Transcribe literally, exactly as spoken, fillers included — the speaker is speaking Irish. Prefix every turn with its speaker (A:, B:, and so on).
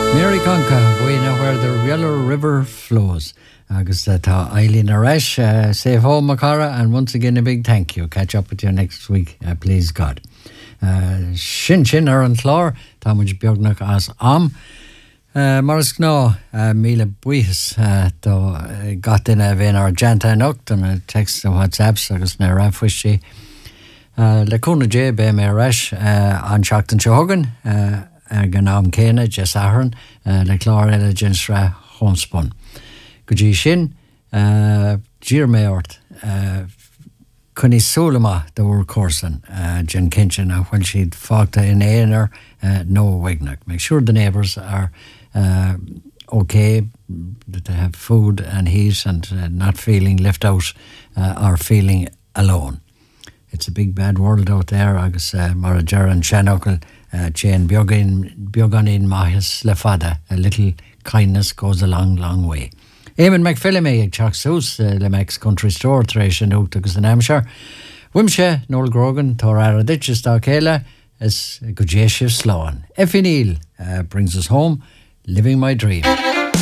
A: Mary Conca, buena where the Yellow River flows. Agus uh, tá Eileen Arash, uh, safe home, Macara, and once again a big thank you. Catch up with you next week, uh, please God. Uh, Shin Shin ar an chlár, tá muid beagnach as am. Uh, Maris gná, uh, míle buíos, uh, tó uh, gatain a bhéin ar janta anocht, and a text on WhatsApp, agus na rafuisi. Uh, le cúna dé be mé Arash, uh, an seachtain seo hogan, uh, Uh, gan am céine, Jess Ahern, uh, le chlár eile jinsra homespun. Go dtí sin, uh, dír mé ort, uh, cunní súlama do bhúr córsan, uh, gin cinchin, a when she'd fágta in éonar, uh, no wignach. Make sure the neighbours are uh, okay, that they have food and heat and uh, not feeling left out uh, or feeling alone. It's a big bad world out there, agus uh, mar a Jaran Shanokal, Uh, Jane Bioganin Mahis Lefada. A little kindness goes a long, long way. Eamon McPhillamy ag teach sús uh, le Mex Country Store treéis an út agus an Amshire. Wimse Noel Grogan tar ara ditches da céile is go dé sibh sláán. Effie Neal uh, brings us home, living my dream.